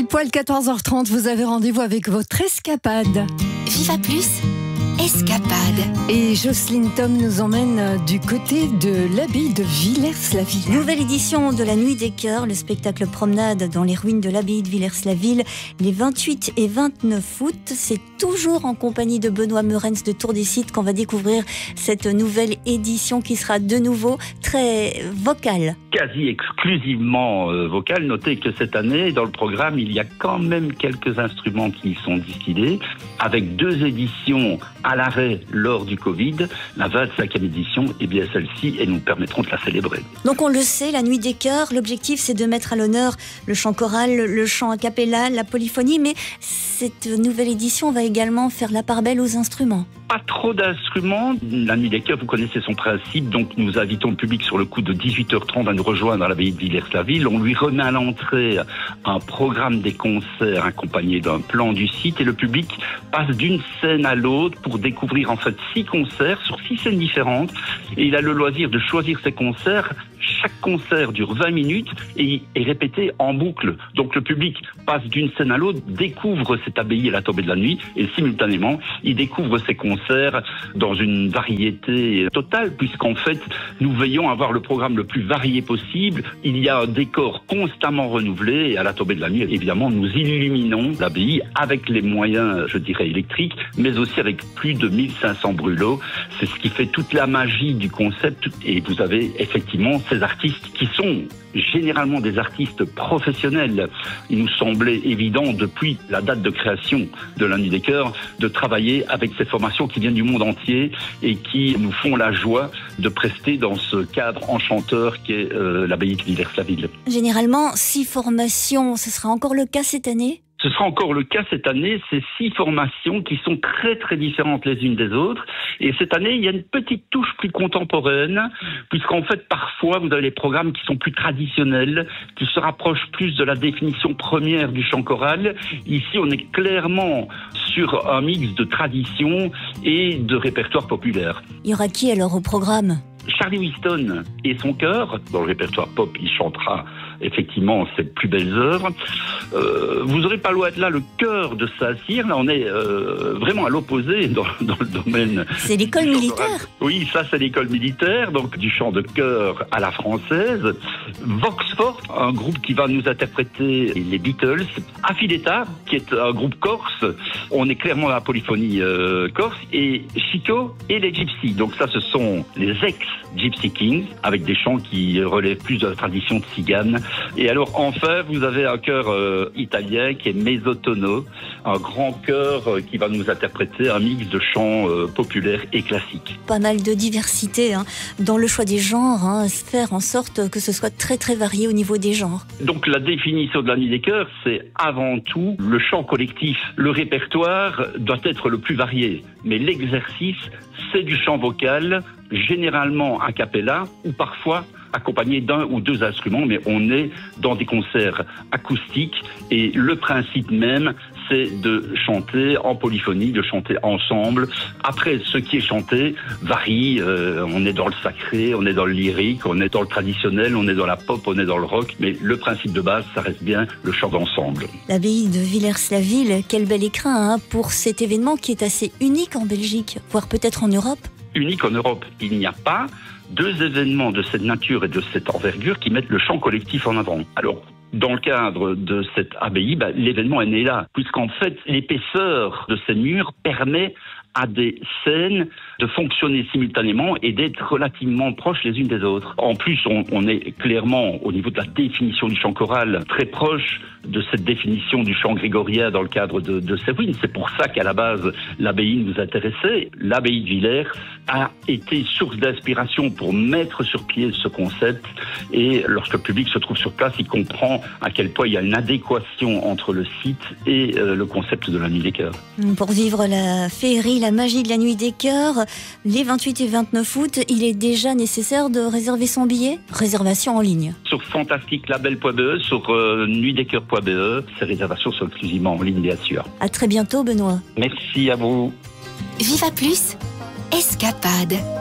poil 14h30, vous avez rendez-vous avec votre escapade. Viva Plus, escapade. Et Jocelyne Tom nous emmène du côté de l'abbaye de Villers-la-Ville. Nouvelle édition de la Nuit des Cœurs, le spectacle promenade dans les ruines de l'abbaye de Villers-la-Ville, les 28 et 29 août. C'est toujours en compagnie de Benoît Meurens de Tour des Sites qu'on va découvrir cette nouvelle édition qui sera de nouveau très vocale. Quasi exclusivement vocale. Notez que cette année, dans le programme, il y a quand même quelques instruments qui sont distillés, avec 2 éditions à l'arrêt lors du Covid. La 25e édition, et bien celle-ci, et nous permettront de la célébrer. Donc on le sait, la Nuit des Cœurs, l'objectif c'est de mettre à l'honneur le chant choral, le chant a cappella, la polyphonie, mais cette nouvelle édition va également faire la part belle aux instruments. Pas trop d'instruments. La Nuit des Cœurs, vous connaissez son principe, donc nous invitons le public sur le coup de 18h30 à nous rejoindre à l'abbaye de Villers-la-Ville. On lui remet à l'entrée un programme des concerts accompagné d'un plan du site et le public passe d'une scène à l'autre pour découvrir en fait 6 concerts sur 6 scènes différentes et il a le loisir de choisir ses concerts. Chaque concert dure 20 minutes et est répété en boucle. Donc le public passe d'une scène à l'autre, découvre cette abbaye à la tombée de la nuit et simultanément, il découvre ses concerts dans une variété totale puisqu'en fait, nous veillons à avoir le programme le plus varié possible. Il y a un décor constamment renouvelé et à la tombée de la nuit, évidemment, nous illuminons l'abbaye avec les moyens, je dirais, électriques, mais aussi avec plus de 1500 brûlots. C'est ce qui fait toute la magie du concept et vous avez effectivement ces artistes qui sont généralement des artistes professionnels. Il nous semblait évident depuis la date de création de la Nuit des Cœurs de travailler avec ces formations qui viennent du monde entier et qui nous font la joie de prester dans ce cadre enchanteur qu'est l'abbaye de Villers-la-Ville. Généralement, 6 formations, ce sera encore le cas cette année ? Ce sera encore le cas cette année, ces 6 formations qui sont très très différentes les unes des autres. Et cette année, il y a une petite touche plus contemporaine, puisqu'en fait, parfois, vous avez les programmes qui sont plus traditionnels, qui se rapprochent plus de la définition première du chant choral. Ici, on est clairement sur un mix de tradition et de répertoire populaire. Il y aura qui alors au programme ? Charlie Winston et son chœur. Dans le répertoire pop, il chantera effectivement ses plus belles œuvres. Vous aurez pas loin de là le chœur de Saint-Cyr. Là, on est vraiment à l'opposé dans le domaine. C'est l'école militaire. Oui, ça c'est l'école militaire, donc du chant de chœur à la française. Voxfort, un groupe qui va nous interpréter les Beatles. Affidetta, qui est un groupe corse. On est clairement dans la polyphonie corse. Et Chico et les Gypsies. Donc ça, ce sont les ex-Gypsy Kings, avec des chants qui relèvent plus de la tradition de Tzigane. Et alors, enfin, vous avez un chœur italien qui est Mesotono, un grand chœur qui va nous interpréter un mix de chants populaires et classiques. Pas mal de diversité dans le choix des genres, faire en sorte que ce soit très très varié au niveau des genres. Donc la définition de la Nuit des Cœurs, c'est avant tout le chant collectif. Le répertoire doit être le plus varié, mais l'exercice, c'est du chant vocal, généralement a cappella ou parfois accompagné d'un ou 2 instruments, mais on est dans des concerts acoustiques et le principe même, c'est de chanter en polyphonie, de chanter ensemble. Après, ce qui est chanté varie, on est dans le sacré, on est dans le lyrique, on est dans le traditionnel, on est dans la pop, on est dans le rock, mais le principe de base, ça reste bien le chant d'ensemble. L'abbaye de Villers-la-Ville, quel bel écrin pour cet événement qui est assez unique en Belgique, voire peut-être en Europe. Unique en Europe, il n'y a pas 2 événements de cette nature et de cette envergure qui mettent le chant collectif en avant. Alors, dans le cadre de cette abbaye, l'événement est né là, puisqu'en fait, l'épaisseur de ces murs permet à des scènes de fonctionner simultanément et d'être relativement proches les unes des autres. En plus, on est clairement, au niveau de la définition du chant choral, très proche de cette définition du chant grégorien dans le cadre de Séverine. C'est pour ça qu'à la base, l'abbaye nous intéressait. L'abbaye de Villers a été source d'inspiration pour mettre sur pied ce concept. Et lorsque le public se trouve sur place, il comprend à quel point il y a une adéquation entre le site et le concept de la Nuit des Cœurs. Pour vivre la féerie, la magie de la Nuit des Cœurs, les 28 et 29 août, il est déjà nécessaire de réserver son billet ? Réservation en ligne. Sur fantasticlabel.be, sur nuitdescoeurs.be, ces réservations sont exclusivement en ligne, bien sûr. À très bientôt, Benoît. Merci à vous. Viva Plus, escapade.